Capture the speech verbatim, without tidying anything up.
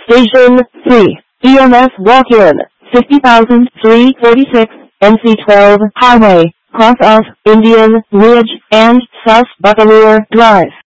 Station three, E M S walk-in, fifty thousand three hundred forty-six, N C twelve Highway, cross of Indian Ridge and South Buccaneer Drive.